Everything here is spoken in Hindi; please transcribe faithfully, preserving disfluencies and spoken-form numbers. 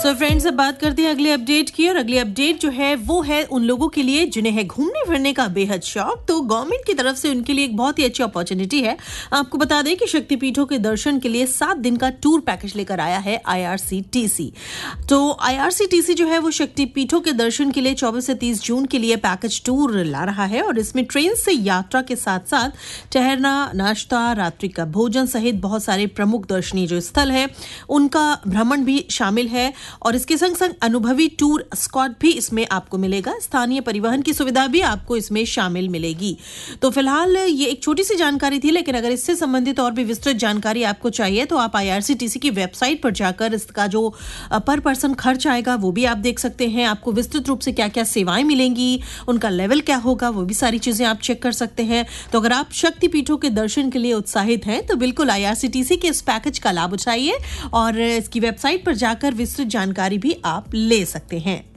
सो so फ्रेंड्स, अब बात करते हैं अगले अपडेट की। और अगली अपडेट जो है वो है उन लोगों के लिए जिन्हें है घूमने फिरने का बेहद शौक। तो गवर्नमेंट की तरफ से उनके लिए एक बहुत ही अच्छी अपॉर्चुनिटी है। आपको बता दें कि शक्तिपीठों के दर्शन के लिए सात दिन का टूर पैकेज लेकर आया है आईआरसीटीसी। तो आईआरसीटीसी जो है वो शक्तिपीठों के दर्शन के लिए चौबीस से तीस जून के लिए पैकेज टूर ला रहा है। और इसमें ट्रेन से यात्रा के साथ साथ ठहरना, नाश्ता, रात्रि का भोजन सहित बहुत सारे प्रमुख दर्शनीय जो स्थल है उनका भ्रमण भी शामिल है। और इसके संग संग अनुभवी टूर स्क्वाड भी इसमें आपको मिलेगा। स्थानीय परिवहन की सुविधा भी आपको इसमें शामिल मिलेगी। तो फिलहाल ये एक छोटी सी जानकारी थी, लेकिन अगर इससे संबंधित और भी विस्तृत जानकारी आपको चाहिए तो आप आईआरसीटीसी की वेबसाइट पर जाकर इसका जो पर पर्सन खर्च आएगा वो भी आप देख सकते हैं। आपको विस्तृत रूप से क्या क्या सेवाएं मिलेंगी, उनका लेवल क्या होगा, वो भी सारी चीजें आप चेक कर सकते हैं। तो अगर आप शक्तिपीठों के दर्शन के लिए उत्साहित हैं तो बिल्कुल आईआरसीटीसी के इस पैकेज का लाभ उठाइए और इसकी वेबसाइट पर जाकर विस्तृत जानकारी भी आप ले सकते हैं।